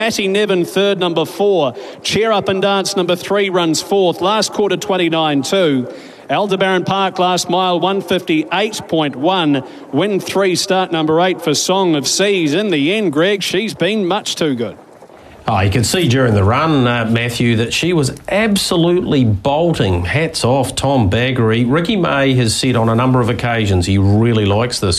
Matty Nevin third, number 4. Cheer Up and Dance, number 3, runs fourth. Last quarter 29.2. Aldebaran Park last mile 158.1. Win 3 start number 8 for Song of Seas. In the end, Greg, she's been much too good. Oh, you can see during the run, Matthew, that she was absolutely bolting. Hats off, Tom Baggery. Ricky May has said on a number of occasions he really likes this